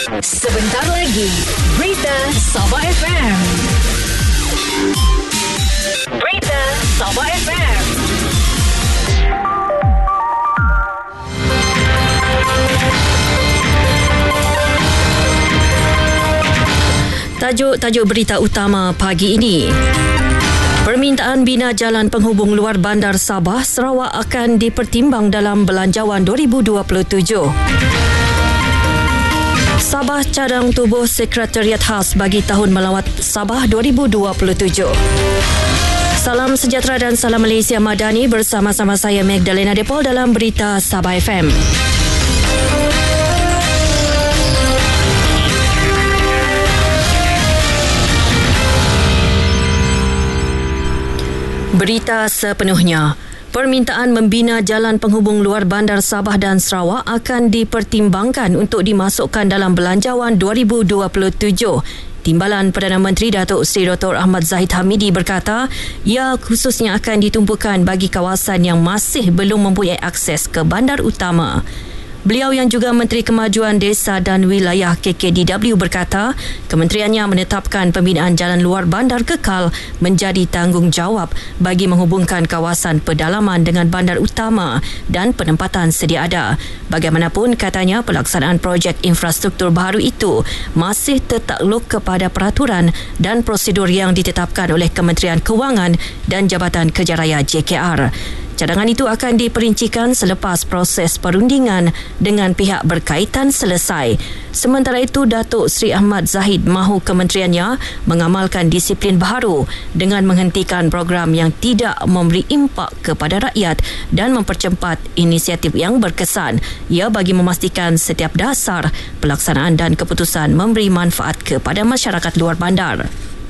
Sebentar lagi, Berita Sabah FM. Berita Sabah FM. Tajuk berita utama pagi ini. Permintaan bina jalan penghubung luar bandar Sabah, Sarawak akan dipertimbang dalam Belanjawan 2027. Sabah cadang tubuh Sekretariat Khas bagi Tahun Melawat Sabah 2027. Salam sejahtera dan salam Malaysia Madani bersama-sama saya Magdalena Depol dalam Berita Sabah FM. Berita sepenuhnya. Permintaan membina jalan penghubung luar bandar Sabah dan Sarawak akan dipertimbangkan untuk dimasukkan dalam Belanjawan 2027. Timbalan Perdana Menteri Datuk Seri Dr. Ahmad Zahid Hamidi berkata, ia khususnya akan ditumpukan bagi kawasan yang masih belum mempunyai akses ke bandar utama. Beliau yang juga Menteri Kemajuan Desa dan Wilayah KKDW berkata, kementeriannya menetapkan pembinaan jalan luar bandar kekal menjadi tanggungjawab bagi menghubungkan kawasan pedalaman dengan bandar utama dan penempatan sedia ada. Bagaimanapun, katanya pelaksanaan projek infrastruktur baru itu masih tertakluk kepada peraturan dan prosedur yang ditetapkan oleh Kementerian Kewangan dan Jabatan Kejaraya JKR. Cadangan itu akan diperincikan selepas proses perundingan dengan pihak berkaitan selesai. Sementara itu, Datuk Seri Ahmad Zahid mahu kementeriannya mengamalkan disiplin baharu dengan menghentikan program yang tidak memberi impak kepada rakyat dan mempercepat inisiatif yang berkesan. Ia bagi memastikan setiap dasar pelaksanaan dan keputusan memberi manfaat kepada masyarakat luar bandar.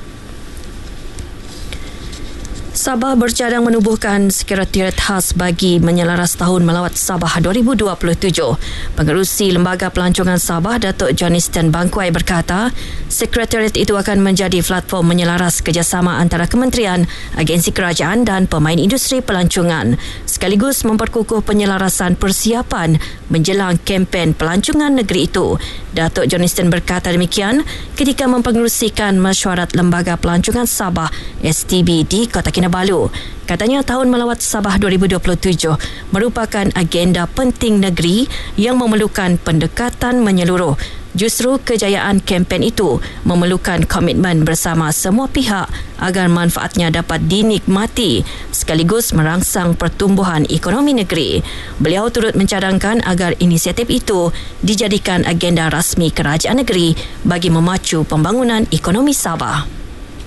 Sabah bercadang menubuhkan Sekretariat Khas bagi menyelaras Tahun Melawat Sabah 2027. Pengerusi Lembaga Pelancongan Sabah, Datuk Johnston Bangkuai berkata, Sekretariat itu akan menjadi platform menyelaras kerjasama antara kementerian, agensi kerajaan dan pemain industri pelancongan, sekaligus memperkukuh penyelarasan persiapan menjelang kempen pelancongan negeri itu. Datuk Johnston berkata demikian ketika mempengerusikan mesyuarat Lembaga Pelancongan Sabah STB di Kota Kinabalu. Katanya Tahun Melawat Sabah 2027 merupakan agenda penting negeri yang memerlukan pendekatan menyeluruh. Justru kejayaan kempen itu memerlukan komitmen bersama semua pihak agar manfaatnya dapat dinikmati sekaligus merangsang pertumbuhan ekonomi negeri. Beliau turut mencadangkan agar inisiatif itu dijadikan agenda rasmi kerajaan negeri bagi memacu pembangunan ekonomi Sabah.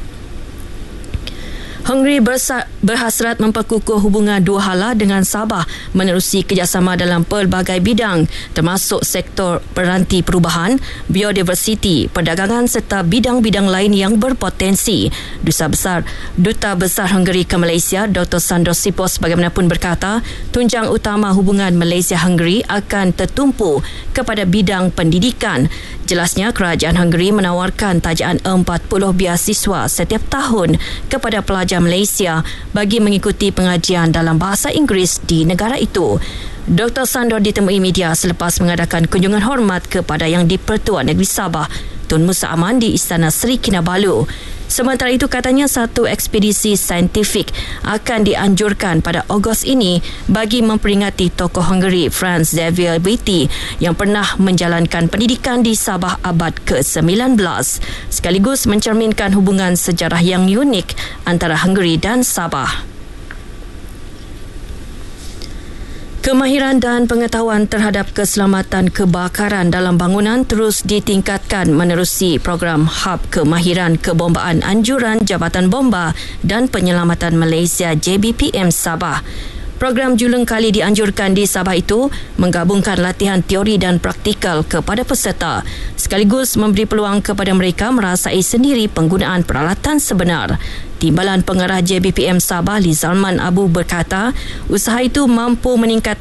Hungary berhasrat memperkukuh hubungan dua hala dengan Sabah menerusi kerjasama dalam pelbagai bidang termasuk sektor peranti perubahan, biodiversiti, perdagangan serta bidang-bidang lain yang berpotensi. Duta Besar Hungary ke Malaysia, Dr. Sandor Sipos bagaimanapun berkata, tunjang utama hubungan Malaysia-Hungary akan tertumpu kepada bidang pendidikan. Jelasnya, kerajaan Hungary menawarkan tajaan 40 beasiswa setiap tahun kepada pelajar Malaysia bagi mengikuti pengajian dalam bahasa Inggeris di negara itu. Dr. Sandor ditemui media selepas mengadakan kunjungan hormat kepada Yang di-Pertua Negeri Sabah, Tun Musa Aman di Istana Seri Kinabalu. Sementara itu, katanya satu ekspedisi saintifik akan dianjurkan pada Ogos ini bagi memperingati tokoh Hungary Franz Xavier Beatty yang pernah menjalankan pendidikan di Sabah abad ke-19, sekaligus mencerminkan hubungan sejarah yang unik antara Hungary dan Sabah. Kemahiran dan pengetahuan terhadap keselamatan kebakaran dalam bangunan terus ditingkatkan menerusi program Hub Kemahiran Kebombaan Anjuran Jabatan Bomba dan Penyelamatan Malaysia JBPM Sabah. Program julung kali dianjurkan di Sabah itu menggabungkan latihan teori dan praktikal kepada peserta, sekaligus memberi peluang kepada mereka merasai sendiri penggunaan peralatan sebenar. Timbalan Pengarah JBPM Sabah, Lizalman Abu berkata, usaha itu mampu meningkatkan